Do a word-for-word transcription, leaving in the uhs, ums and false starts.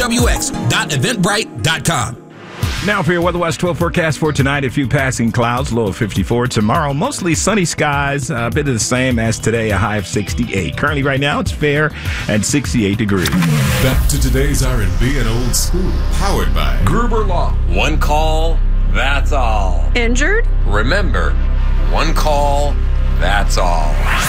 W X dot eventbrite dot com. Now for your Weather Watch twelve forecast for tonight. A few passing clouds, low of fifty-four. Tomorrow, mostly sunny skies, a bit of the same as today, a high of sixty-eight. Currently, right now, it's fair at sixty-eight degrees. Back to today's R and B and old school. Powered by Gruber Law. One call, that's all. Injured? Remember, one call, that's all.